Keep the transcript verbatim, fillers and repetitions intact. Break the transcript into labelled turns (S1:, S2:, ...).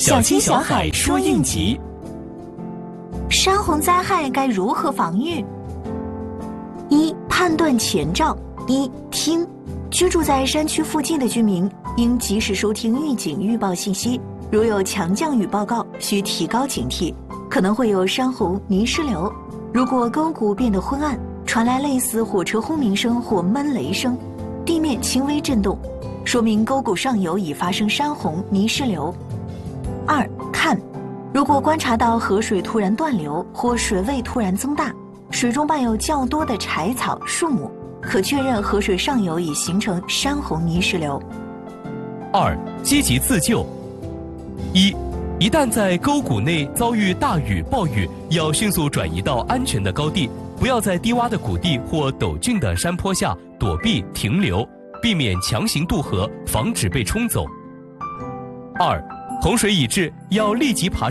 S1: 小青小海说应急。
S2: 山洪灾害该如何防御？一、判断前兆。一、听，居住在山区附近的居民应及时收听预警预报信息，如有强降雨报告，需提高警惕，可能会有山洪、泥石流。如果沟谷变得昏暗，传来类似火车轰鸣声或闷雷声，地面轻微震动，说明沟谷上游已发生山洪、泥石流。二、看，如果观察到河水突然断流或水位突然增大，水中伴有较多的柴草、树木，可确认河水上游已形成山洪泥石流。
S1: 二、积极自救。一、一旦在沟谷内遭遇大雨、暴雨，要迅速转移到安全的高地，不要在低洼的谷地或陡峻的山坡下躲避停留，避免强行渡河，防止被冲走。二、洪水已至，要立即爬